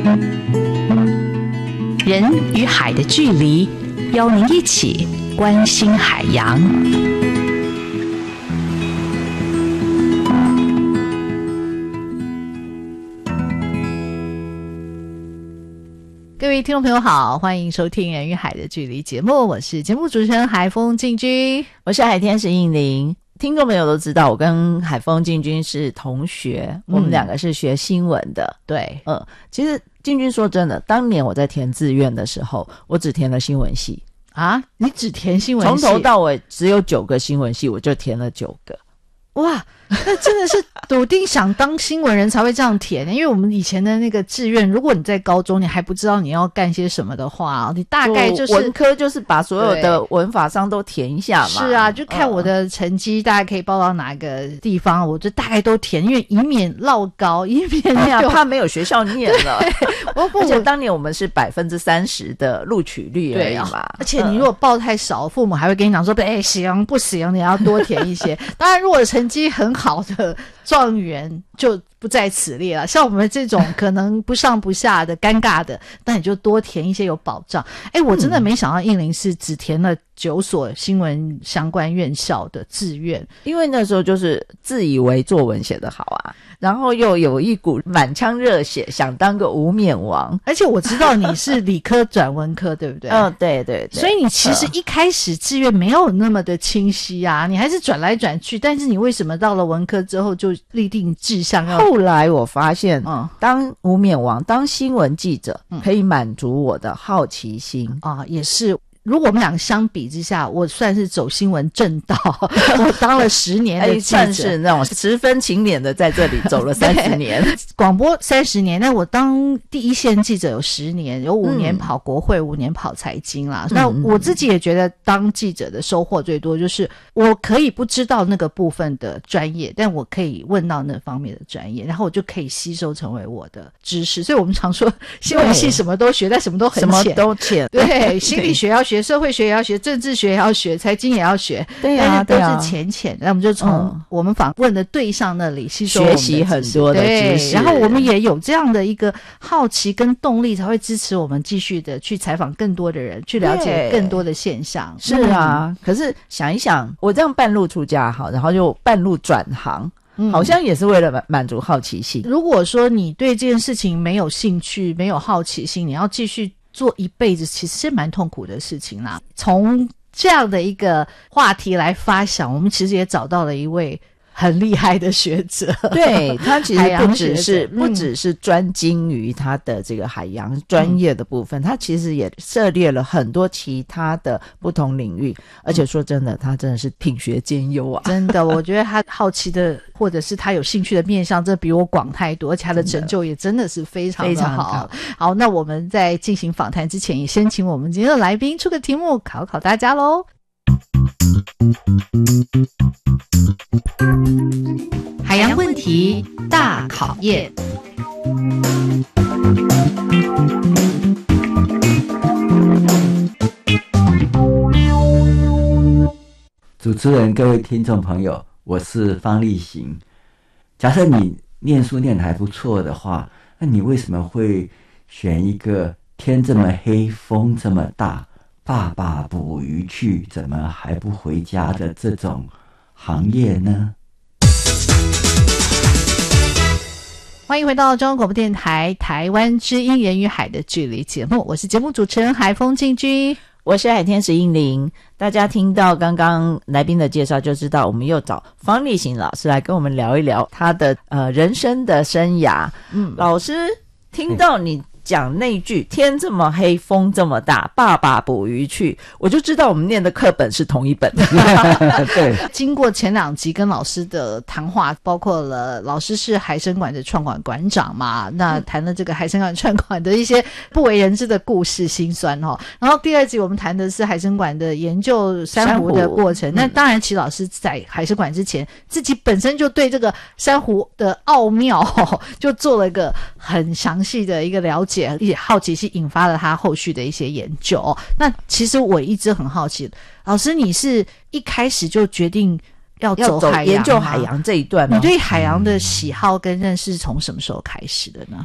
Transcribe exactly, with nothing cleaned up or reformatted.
人与海的距离，邀您一起关心海洋。各位听众朋友好，欢迎收听人与海的距离节目，我是节目主持人海峰静君， 我是海天使应玲。听众朋友都知道我跟海峰静君是同学、嗯、我们两个是学新闻的。 对， 嗯，其实静君说真的，当年我在填志愿的时候，我只填了新闻系啊。你只填新闻系？ 从头到尾只有九个新闻系，我就填了九个。 哇，那真的是笃定想当新闻人才会这样填。因为我们以前的那个志愿，如果你在高中你还不知道你要干些什么的话，你大概就是文科就是把所有的文法商都填一下嘛。 是啊，就看我的成绩、嗯、大概可以报到哪个地方，我就大概都填，因为以免落高，以免那样、啊、怕没有学校念了。 而且当年我们是百分之三十的录取率而已嘛。 而且你如果报太少，父母还会跟你讲说，哎，行不行？你要多填一些。当然，如果成绩很好的状元就不在此列了，像我们这种可能不上不下的尴尬的，那你就多填一些有保障。哎，我真的没想到应玲是只填了九所新闻相关院校的志愿， 因为那时候就是自以为作文写得好啊，然后又有一股满腔热血想当个无冕王。 而且我知道你是理科转文科对不对？ 嗯，对对对。 所以你其实一开始志愿没有那么的清晰啊，你还是转来转去，但是你为什么到了文科之后就立定志向要？ 后来我发现、嗯、当无冕王当新闻记者、嗯、可以满足我的好奇心啊，也是。如果我们两个相比之下，我算是走新闻正道，我当了十年的记者， 算是那种十分勤勉的在这里走了三十年， 广播三十年，但我当第一线记者有十年，有五年跑国会，五、嗯、年跑财经啦。那我自己也觉得当记者的收获最多，就是我可以不知道那个部分的专业，但我可以问到那方面的专业，然后我就可以吸收成为我的知识。所以我们常说新闻系什么都学，但什么都很浅， 什么都浅。 对，心理学要学。社会学也要学，政治学也要学，财经也要学， 对啊， 但是都是浅浅的。那我们就从我们访问的对象那里吸收我们的学习很多的知识， 然后我们也有这样的一个好奇跟动力，才会支持我们继续的去采访更多的人，去了解更多的现象。 是啊、嗯，可是想一想，我这样半路出家好，然后又半路转行。嗯、好像也是为了满足好奇心。 如果说你对这件事情没有兴趣，没有好奇心，你要继续做一辈子，其实是蛮痛苦的事情啦。从这样的一个话题来发想，我们其实也找到了一位很厉害的学者。 对，他其实不只是不只是专精于他的这个海洋专业的部分、嗯、他其实也涉猎了很多其他的不同领域、嗯、而且说真的他真的是品学兼优啊， 真的我觉得他好奇的或者是他有兴趣的面向这比我广太多，而且他的成就也真的是非常的好。好, 好，那我们在进行访谈之前也先请我们今天的来宾出个题目考考大家咯。海洋问题大考验。 主持人，各位听众朋友，我是方力行。假设你念书念得还不错的话，那你为什么会选一个天这么黑，风这么大，爸爸捕鱼去，怎么还不回家的这种行业呢？ 欢迎回到中央广播电台台湾之音人与海的距离节目，我是节目主持人海峰静君， 我是海天使应玲。大家听到刚刚来宾的介绍就知道，我们又找方力行老师来跟我们聊一聊他的呃人生的生涯。嗯，老师听到你讲那句天这么黑风这么大，爸爸捕鱼去，我就知道我们念的课本是同一本。 对， 经过前两集跟老师的谈话，包括了老师是海生馆的创馆馆长嘛，那谈了这个海生馆创馆的一些不为人知的故事辛酸哦。然后第二集我们谈的是海生馆的研究珊瑚的过程，那当然齐老师在海生馆之前自己本身就对这个珊瑚的奥妙、哦、就做了一个很详细的一个了解，也好奇心引发了他后续的一些研究、哦、那其实我一直很好奇，老师你是一开始就决定要走海洋研究海洋这一段吗？ 你对海洋的喜好跟认识从什么时候开始的呢？